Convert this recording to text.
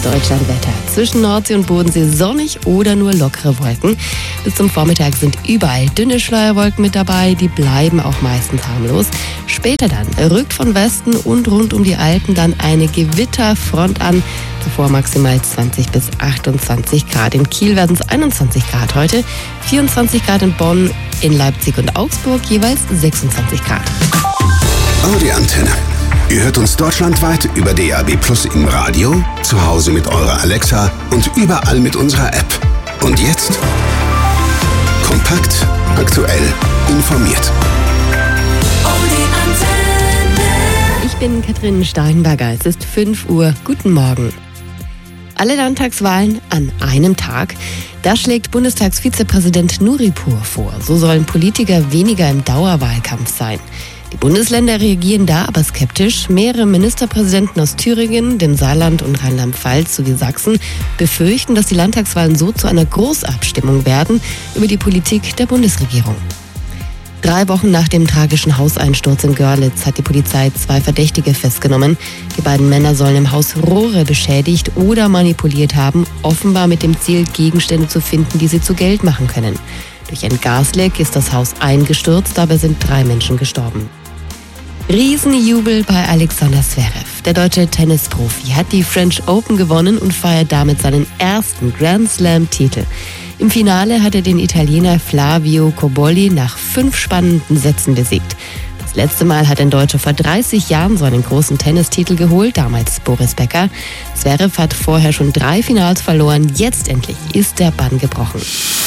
Deutschlandwetter. Zwischen Nordsee und Bodensee sonnig oder nur lockere Wolken. Bis zum Vormittag sind überall dünne Schleierwolken mit dabei, die bleiben auch meistens harmlos. Später dann rückt von Westen und rund um die Alpen dann eine Gewitterfront an. Davor maximal 20 bis 28 Grad. In Kiel werden es 21 Grad heute, 24 Grad in Bonn, in Leipzig und Augsburg jeweils 26 Grad. Audi Antenne. Ihr hört uns deutschlandweit über DAB+ im Radio, zu Hause mit eurer Alexa und überall mit unserer App. Und jetzt kompakt, aktuell, informiert. Audi Antenne. Ich bin Katrin Steinberger. Es ist 5 Uhr. Guten Morgen. Alle Landtagswahlen an einem Tag. Das schlägt Bundestagsvizepräsident Nuripur vor. So sollen Politiker weniger im Dauerwahlkampf sein. Die Bundesländer reagieren da aber skeptisch. Mehrere Ministerpräsidenten aus Thüringen, dem Saarland und Rheinland-Pfalz sowie Sachsen befürchten, dass die Landtagswahlen so zu einer Großabstimmung werden über die Politik der Bundesregierung. 3 Wochen nach dem tragischen Hauseinsturz in Görlitz hat die Polizei 2 Verdächtige festgenommen. Die beiden Männer sollen im Haus Rohre beschädigt oder manipuliert haben, offenbar mit dem Ziel, Gegenstände zu finden, die sie zu Geld machen können. Durch ein Gasleck ist das Haus eingestürzt, dabei sind 3 Menschen gestorben. Riesenjubel bei Alexander Zverev. Der deutsche Tennisprofi hat die French Open gewonnen und feiert damit seinen ersten Grand Slam-Titel. Im Finale hat er den Italiener Flavio Cobolli nach 5 spannenden Sätzen besiegt. Das letzte Mal hat ein Deutscher vor 30 Jahren so einen großen Tennistitel geholt, damals Boris Becker. Zverev hat vorher schon 3 Finals verloren, jetzt endlich ist der Bann gebrochen.